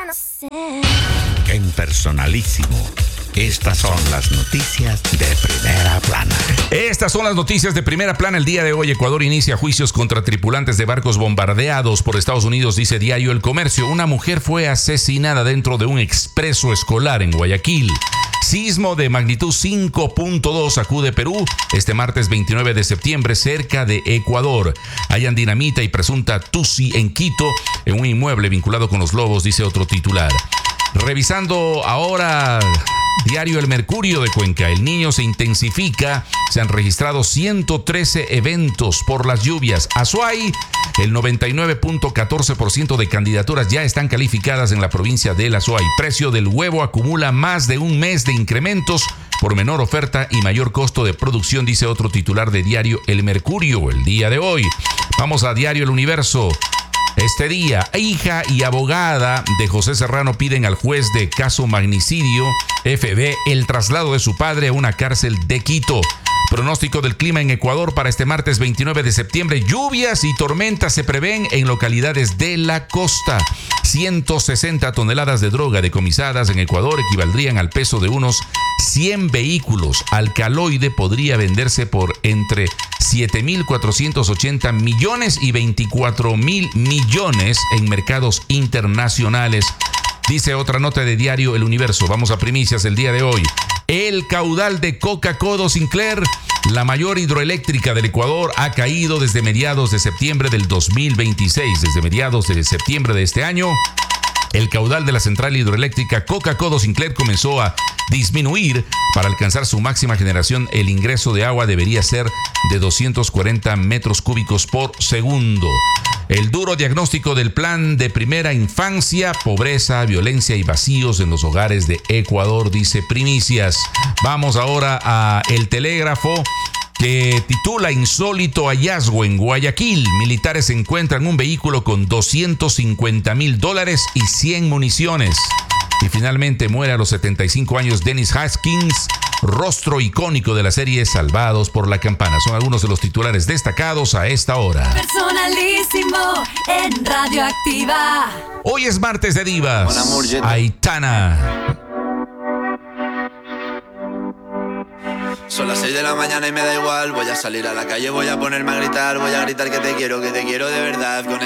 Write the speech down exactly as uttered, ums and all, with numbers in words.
En Personalísimo, estas son las noticias de primera plana. Estas son las noticias de primera plana el día de hoy. Ecuador inicia juicios contra tripulantes de barcos bombardeados por Estados Unidos, dice Diario El Comercio. Una mujer fue asesinada dentro de un expreso escolar en Guayaquil. Sismo de magnitud cinco punto dos sacude Perú este martes veintinueve de septiembre cerca de Ecuador. Hayan dinamita y presunta tusi en Quito en un inmueble vinculado con los lobos, dice otro titular. Revisando ahora Diario El Mercurio de Cuenca. El Niño se intensifica. Se han registrado ciento trece eventos por las lluvias. Azuay, el noventa y nueve punto catorce por ciento de candidaturas ya están calificadas en la provincia del Azuay. Precio del huevo acumula más de un mes de incrementos por menor oferta y mayor costo de producción, dice otro titular de Diario El Mercurio el día de hoy. Vamos a Diario El Universo. Este día, hija y abogada de José Serrano piden al juez de caso magnicidio F B el traslado de su padre a una cárcel de Quito. Pronóstico del clima en Ecuador para este martes veintinueve de septiembre. Lluvias y tormentas se prevén en localidades de la costa. ciento sesenta toneladas de droga decomisadas en Ecuador equivaldrían al peso de unos cien vehículos. Alcaloide podría venderse por entre siete mil cuatrocientos ochenta millones y veinticuatro mil millones en mercados internacionales. Dice otra nota de Diario El Universo. Vamos a primicias el día de hoy. El caudal de Coca-Codo Sinclair, la mayor hidroeléctrica del Ecuador, ha caído desde mediados de septiembre del dos mil veintiséis. Desde mediados de septiembre de este año, el caudal de la central hidroeléctrica Coca-Codo Sinclair comenzó a disminuir. Para alcanzar su máxima generación, el ingreso de agua debería ser de doscientos cuarenta metros cúbicos por segundo. El duro diagnóstico del plan de primera infancia, pobreza, violencia y vacíos en los hogares de Ecuador, dice Primicias. Vamos ahora a El Telégrafo, que titula Insólito hallazgo en Guayaquil. Militares encuentran un vehículo con doscientos cincuenta mil dólares y cien municiones. Y finalmente muere a los setenta y cinco años Dennis Haskins, rostro icónico de la serie Salvados por la Campana. Son algunos de los titulares destacados a esta hora. Personalísimo en Radioactiva. Hoy es martes de divas. Aitana. Son las seis de la mañana y me da igual. Voy a salir a la calle, voy a ponerme a gritar. Voy a gritar que te quiero, que te quiero de verdad. Con